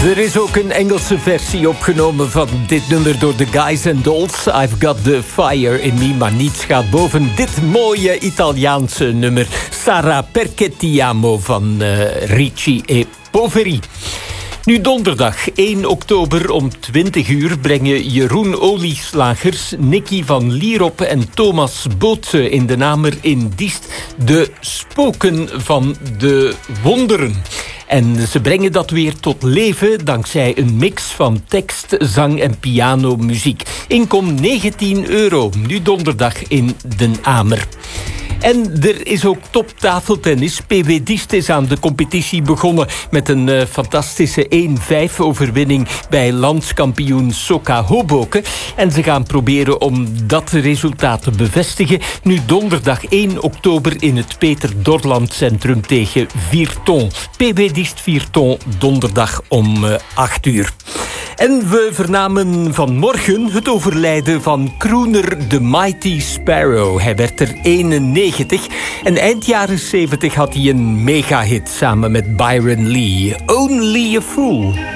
Er is ook een Engelse versie opgenomen van dit nummer door The Guys and Dolls. I've got the fire in me, maar niets gaat boven dit mooie Italiaanse nummer. Sarà perché ti amo van Ricci e Poveri. Nu donderdag 1 oktober om 20 uur brengen Jeroen Olieslagers, Nicky van Lierop en Thomas Bootse in de Namer in Diest de Spoken van de Wonderen. En ze brengen dat weer tot leven dankzij een mix van tekst, zang en pianomuziek. Inkom €19, nu donderdag in Den Amer. En er is ook toptafeltennis. PW Diest is aan de competitie begonnen met een fantastische 1-5 overwinning bij landskampioen Soka Hoboken. En ze gaan proberen om dat resultaat te bevestigen. Nu donderdag 1 oktober in het Peter Dorland Centrum tegen Virton. PW Diest Virton donderdag om 8 uur. En we vernamen vanmorgen het overlijden van crooner The Mighty Sparrow. Hij werd er 91 en eind jaren 70 had hij een megahit samen met Byron Lee. Only a Fool.